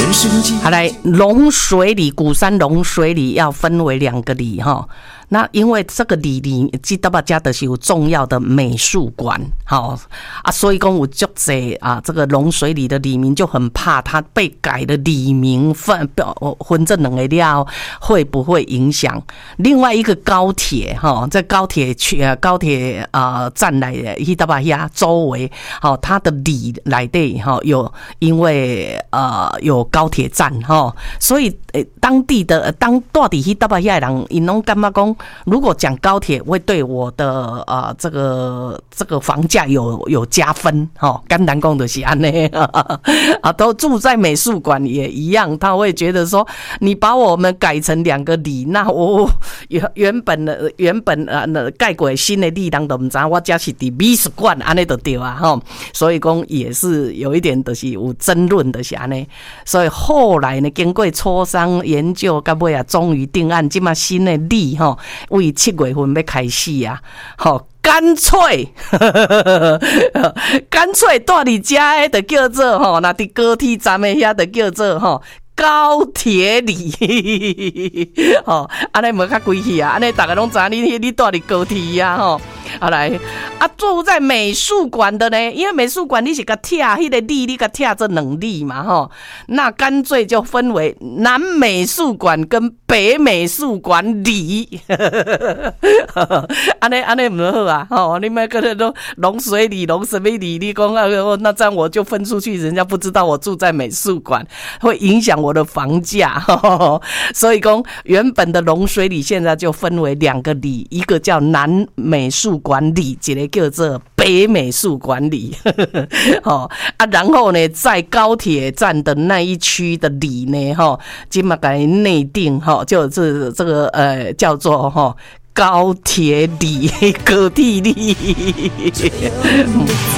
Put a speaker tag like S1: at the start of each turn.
S1: 好来，龙水里鼓山龙水里要分为2个里哈。那因为这个里记得吧，家的是有重要的美术馆，好啊，所以讲有足济啊，这个龙水里的里民就很怕他被改的里民分这2个了会不会影响另外一个高铁哈？在高铁站来的迄搭吧遐周围，好，它的里来的哈有因为有高铁站哈，所以当地的住伫迄搭吧遐的人，因拢感觉讲。如果讲高铁会对我的这个房价有加分哈，简单讲就是安尼啊，都住在美术馆也一样，他会觉得说你把我们改成2个里，那我原本盖过新的里人都不知道我家是伫美术馆安尼就对啊哈，所以讲也是有一点就是有争论的是安尼，所以后来呢经过磋商研究，到尾啊终于定案，即马新的里哈。为7月份要开始啊，好，干脆住伫遮的就叫做吼，那伫高铁站的遐就叫做吼。高铁里，吼，安尼无较贵气啊！安尼大家拢知你住伫高铁啊，吼。好来，住在美术馆的呢，因为美术馆你是甲拆迄个里，你甲拆这2里嘛，吼。那干脆就分为南美术馆跟北美术馆里，安尼唔好啊，吼！你们可能都龙水里、龙什么里，你讲那这样我就分出去，人家不知道我住在美术馆，会影响我的房价，所以讲原本的龙水里现在就分为2个里，一个叫南美术馆里，一个叫做北美术馆里，然后呢，在高铁站的那一区的里呢，今嘛改内定，就是这个叫做高铁里、高铁里。